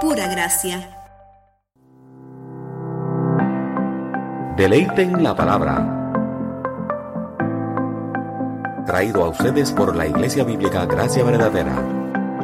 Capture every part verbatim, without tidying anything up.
pura gracia. Deleiten la palabra. Traído a ustedes por la Iglesia Bíblica Gracia Verdadera.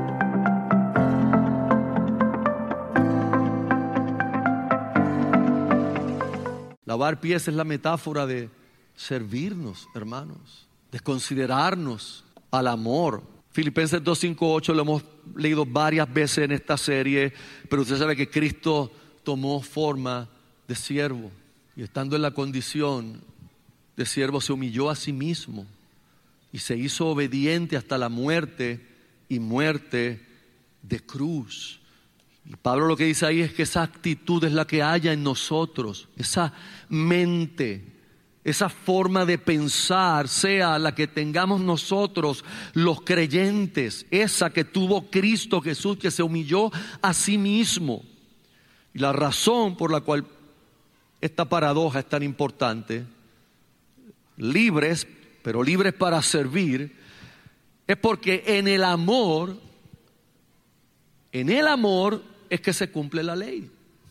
Lavar pies es la metáfora de servirnos, hermanos, de considerarnos al amor. Filipenses dos, cinco, ocho lo hemos leído varias veces en esta serie, pero usted sabe que Cristo tomó forma de siervo y estando en la condición de siervo se humilló a sí mismo y se hizo obediente hasta la muerte y muerte de cruz. Y Pablo lo que dice ahí es que esa actitud es la que haya en nosotros, esa mente, esa forma de pensar sea la que tengamos nosotros los creyentes, esa que tuvo Cristo Jesús, que se humilló a sí mismo. Y la razón por la cual esta paradoja es tan importante, libres, pero libres para servir, es porque en el amor, en el amor es que se cumple la ley.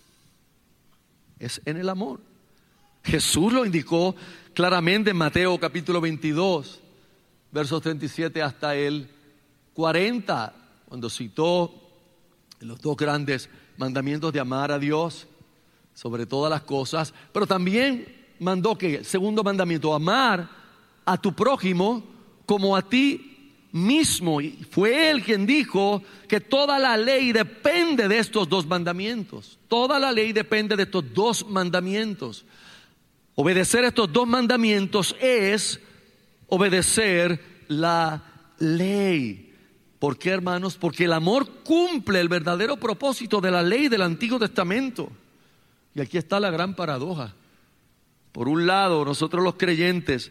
Es en el amor. Jesús lo indicó claramente en Mateo capítulo veintidós, versos treinta y siete hasta el cuarenta, cuando citó los dos grandes mandamientos de amar a Dios sobre todas las cosas, pero también mandó que el segundo mandamiento, amar a tu prójimo como a ti mismo. Y fue Él quien dijo que toda la ley depende de estos dos mandamientos. Toda la ley depende de estos dos mandamientos. Obedecer estos dos mandamientos es obedecer la ley. ¿Por qué, hermanos? Porque el amor cumple el verdadero propósito de la ley del Antiguo Testamento. Y aquí está la gran paradoja. Por un lado, nosotros los creyentes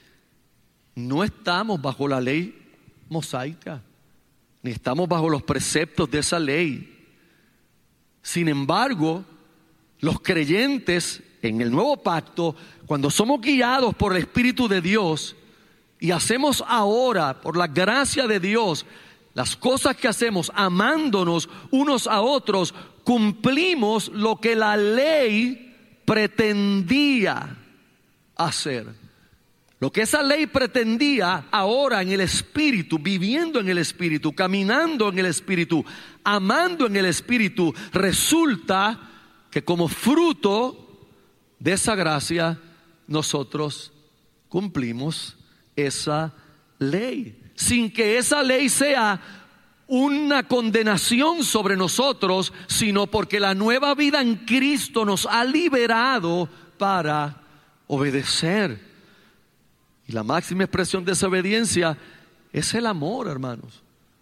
no estamos bajo la ley mosaica, ni estamos bajo los preceptos de esa ley. Sin embargo, los creyentes en el nuevo pacto, cuando somos guiados por el Espíritu de Dios y hacemos ahora, por la gracia de Dios, las cosas que hacemos amándonos unos a otros, cumplimos lo que la ley pretendía hacer. Lo que esa ley pretendía ahora en el Espíritu, viviendo en el Espíritu, caminando en el Espíritu, amando en el Espíritu, resulta que como fruto de esa gracia nosotros cumplimos esa ley, sin que esa ley sea una condenación sobre nosotros, sino porque la nueva vida en Cristo nos ha liberado para obedecer. Y la máxima expresión de esa obediencia es el amor, hermanos.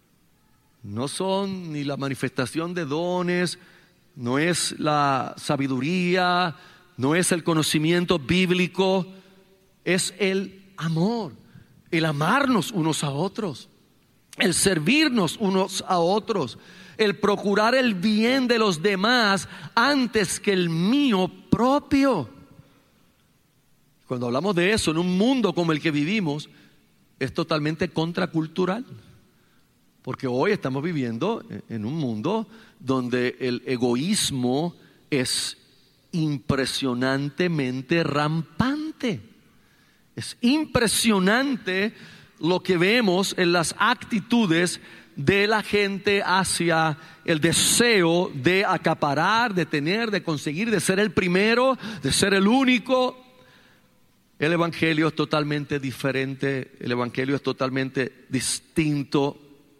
No son ni la manifestación de dones, no es la sabiduría, no es el conocimiento bíblico, es el amor, el amarnos unos a otros, el servirnos unos a otros, el procurar el bien de los demás antes que el mío propio. Cuando hablamos de eso en un mundo como el que vivimos, es totalmente contracultural, porque hoy estamos viviendo en un mundo donde el egoísmo es impresionantemente rampante. Es impresionante lo que vemos en las actitudes de la gente hacia el deseo de acaparar, de tener, de conseguir, de ser el primero, de ser el único. El evangelio es totalmente diferente, el evangelio es totalmente distinto.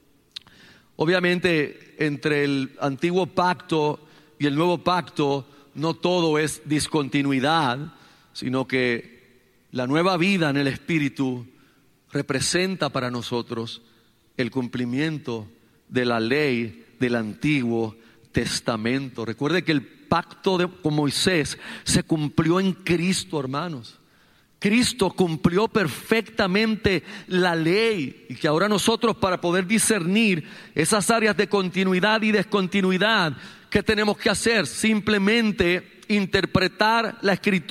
Obviamente, entre el antiguo pacto y el nuevo pacto, no todo es discontinuidad, sino que la nueva vida en el Espíritu representa para nosotros el cumplimiento de la ley del Antiguo Testamento. Recuerde que el pacto de, con Moisés se cumplió en Cristo, hermanos. Cristo cumplió perfectamente la ley, y que ahora nosotros, para poder discernir esas áreas de continuidad y descontinuidad, ¿qué tenemos que hacer? Simplemente interpretar la Escritura